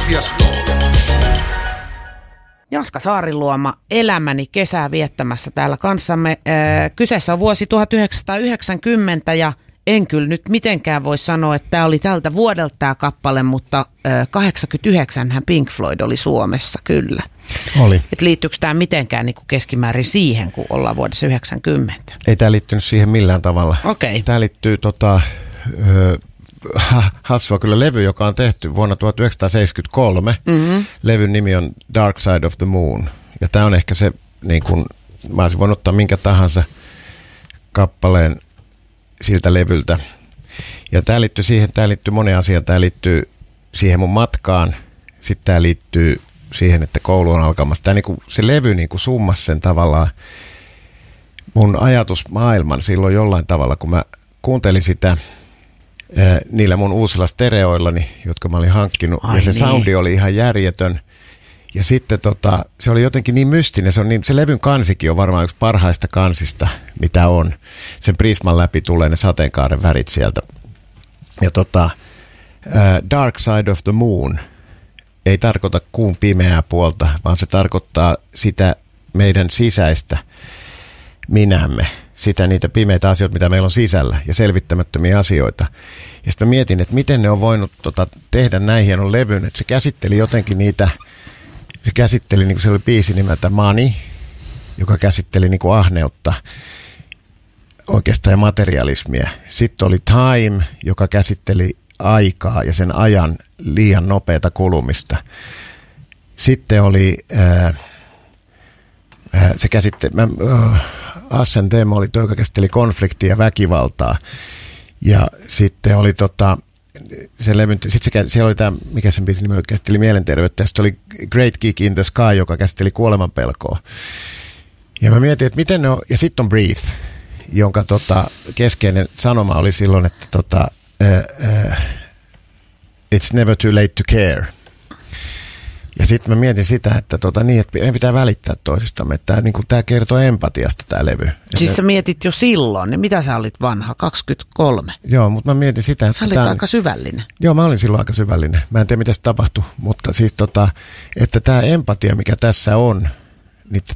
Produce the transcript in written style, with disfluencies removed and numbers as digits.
Pohjasto. Jaska Saariluoma, elämäni kesää viettämässä täällä kanssamme. Kyseessä on vuosi 1990 ja en kyllä nyt mitenkään voi sanoa, että tämä oli tältä vuodelta tämä kappale, mutta 89hän Pink Floyd oli Suomessa, kyllä. Oli. Et liittyykö tämä mitenkään niin kuin keskimäärin siihen, kun ollaan vuodessa 90? Ei tämä liittynyt siihen millään tavalla. Okei. Tämä liittyy hassua kyllä levy, joka on tehty vuonna 1973. Mm-hmm. Levyn nimi on Dark Side of the Moon. Ja tämä on ehkä se, niin kun, mä olisin voinut ottaa minkä tahansa kappaleen siltä levyltä. Ja tämä liittyy siihen, tämä liittyy moneen asiaan. Tämä liittyy siihen mun matkaan. Sitten tämä liittyy siihen, että koulu on alkamassa. Tämä, niin kun, se levy niin kun summasi sen tavallaan mun ajatusmaailman silloin jollain tavalla, kun mä kuuntelin sitä niillä mun uusilla stereoillani, jotka mä olin hankkinut. Ja se soundi oli ihan järjetön. Ja sitten se oli jotenkin niin mystinen. Se levyn kansikin on varmaan yksi parhaista kansista, mitä on. Sen prisman läpi tulee ne sateenkaaren värit sieltä. Ja Dark Side of the Moon ei tarkoita kuun pimeää puolta, vaan se tarkoittaa sitä meidän sisäistä minämme. Sitä niitä pimeitä asioita, mitä meillä on sisällä ja selvittämättömiä asioita. Ja sitten mä mietin, että miten ne on voinut tehdä näin hienon levyn, että se käsitteli jotenkin niitä, se käsitteli, niin kuin se oli biisi nimeltä Money, joka käsitteli niin kuin ahneutta oikeastaan ja materialismia. Sitten oli Time, joka käsitteli aikaa ja sen ajan liian nopeata kulumista. Sitten oli se käsitteli Ascendem oli tuo, joka käsitteli konfliktia ja väkivaltaa. Ja sitten oli se levy, sitten siellä oli tämä, mikä sen biisin nimi oli, käsitteli mielenterveyttä. Ja sitten oli Great Gig in the Sky, joka käsitteli kuolemanpelkoa. Ja mä mietin, että miten ne on, ja sitten on Breathe, jonka keskeinen sanoma oli silloin, että it's never too late to care. Ja sitten mä mietin sitä, että niin, että meidän pitää välittää toisistamme. Että tämä kertoo empatiasta tämä levy. Siis sä mietit jo silloin, niin mitä sä olit vanha, 23? Joo, mutta mä mietin sitä, että sä olit aika syvällinen. Joo, mä olin silloin aika syvällinen. Mä en tiedä, mitä se tapahtui, mutta siis että tämä empatia, mikä tässä on, niin